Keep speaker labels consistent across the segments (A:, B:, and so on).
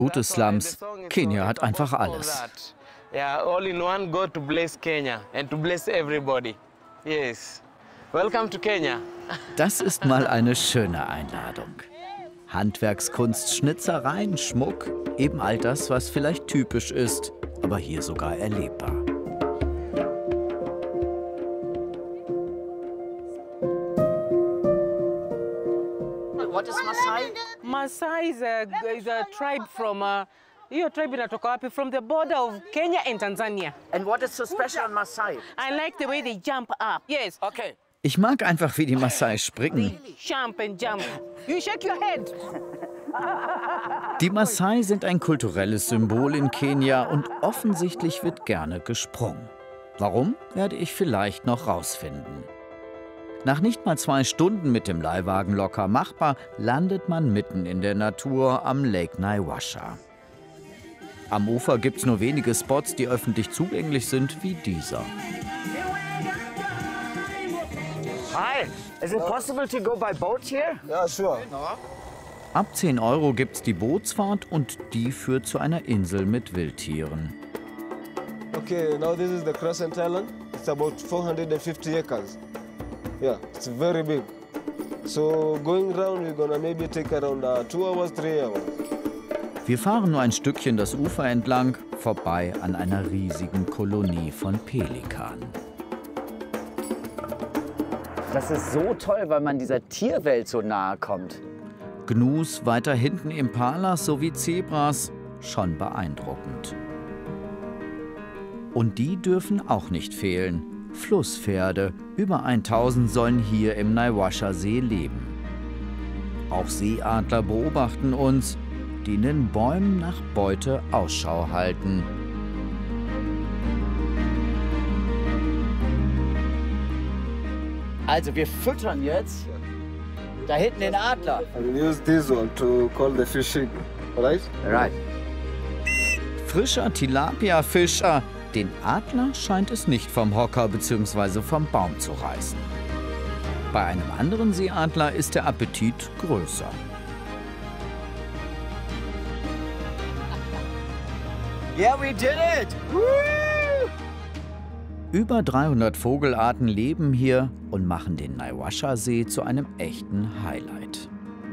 A: Gute Slums. Kenia hat einfach alles.
B: Yeah, all in one go to bless Kenya and to bless everybody. Yes. Welcome to Kenya.
A: Das ist mal eine schöne Einladung. Handwerkskunst, Schnitzereien, Schmuck, eben all das, was vielleicht typisch ist, aber hier sogar erlebbar.
C: What is Maasai?
B: Maasai is a tribe from your tribe inatoka wapi? From the border of Kenya and Tanzania.
C: And what is so special on Maasai?
B: I like the way they jump up. Yes.
C: Okay.
A: Ich mag einfach, wie die Maasai springen.
B: Jump and jump. You shake your head.
A: Die Maasai sind ein kulturelles Symbol in Kenia und offensichtlich wird gerne gesprungen. Warum, werde ich vielleicht noch rausfinden. Nach nicht mal 2 Stunden mit dem Leihwagen locker machbar, landet man mitten in der Natur am Lake Naivasha. Am Ufer gibt es nur wenige Spots, die öffentlich zugänglich sind, wie dieser.
C: Hi, is it possible to go by boat here?
D: Yeah, sure.
A: Ab 10 € gibt's die Bootsfahrt und die führt zu einer Insel mit Wildtieren.
D: Okay, now this is the Crescent Island. It's about 450 acres. Yeah, it's very big. So going around, we're gonna maybe take around 2 hours, 3 hours.
A: Wir fahren nur ein Stückchen das Ufer entlang, vorbei an einer riesigen Kolonie von Pelikanen.
C: Das ist so toll, weil man dieser Tierwelt so nahe kommt.
A: Gnus, weiter hinten Impalas sowie Zebras, schon beeindruckend. Und die dürfen auch nicht fehlen. Flusspferde, über 1000 sollen hier im Naivasha-See leben. Auch Seeadler beobachten uns, die in den Bäumen nach Beute Ausschau halten.
C: Also wir füttern jetzt da hinten den Adler.
D: And we use this one to call the fishing, right?
C: Right.
A: Frischer Tilapia-Fischer. Den Adler scheint es nicht vom Hocker bzw. vom Baum zu reißen. Bei einem anderen Seeadler ist der Appetit größer.
C: Yeah, we did it! Woo!
A: Über 300 Vogelarten leben hier und machen den Naivasha-See zu einem echten Highlight.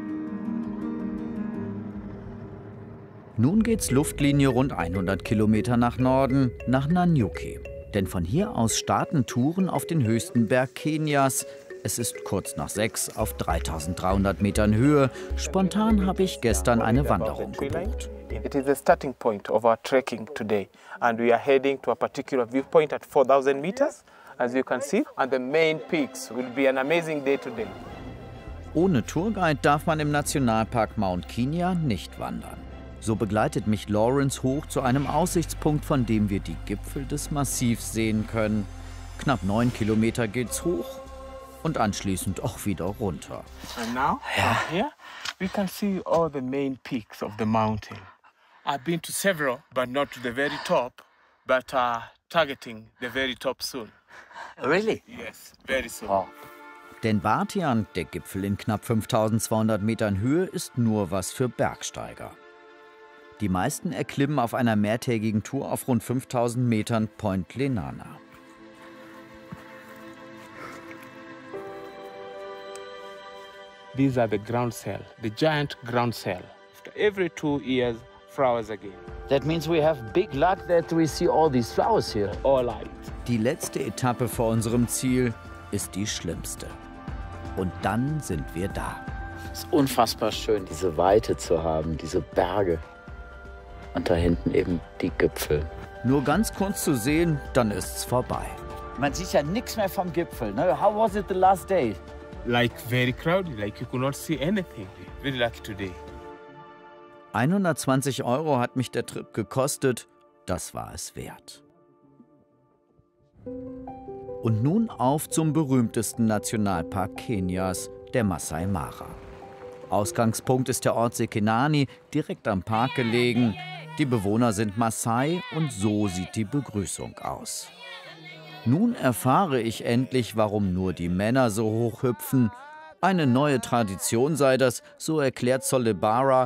A: Nun geht's Luftlinie rund 100 Kilometer nach Norden, nach Nanyuki. Denn von hier aus starten Touren auf den höchsten Berg Kenias. Es ist kurz nach 6 auf 3300 Metern Höhe. Spontan habe ich gestern eine Wanderung gebucht.
E: It is the starting point of our trekking today, and we are heading to a particular viewpoint at 4,000 meters, as you can see, and the main peaks will be an amazing day today.
A: Ohne Tourguide darf man im Nationalpark Mount Kenya nicht wandern. So begleitet mich Lawrence hoch zu einem Aussichtspunkt, von dem wir die Gipfel des Massivs sehen können. Knapp 9 Kilometer geht's hoch und anschließend auch wieder runter.
E: And now, here, we can see all the main peaks of the mountain. I've been to several, but not to the very top, but targeting the very top soon.
C: Really?
E: Yes, very soon.
C: Wow.
A: Denn Batian, der Gipfel in knapp 5200 Metern Höhe, ist nur was für Bergsteiger. Die meisten erklimmen auf einer mehrtägigen Tour auf rund 5000 Metern Point Lenana.
E: These are the ground cell, the giant ground cell. After every 2 years, flowers again.
C: That means we have big luck that we see all these flowers here.
E: All light.
A: Die letzte Etappe vor unserem Ziel ist die schlimmste. Und dann sind wir da.
C: Es ist unfassbar schön, diese Weite zu haben, diese Berge. Und da hinten eben die Gipfel.
A: Nur ganz kurz zu sehen, dann ist's vorbei.
C: Man sieht ja nichts mehr vom Gipfel. Ne? How was it the last day?
E: Like very crowded, like you could not see anything. Very lucky today.
A: 120 € hat mich der Trip gekostet, das war es wert. Und nun auf zum berühmtesten Nationalpark Kenias, der Masai Mara. Ausgangspunkt ist der Ort Sekenani, direkt am Park gelegen. Die Bewohner sind Maasai und so sieht die Begrüßung aus. Nun erfahre ich endlich, warum nur die Männer so hoch hüpfen. Eine neue Tradition sei das, so erklärt Solebara,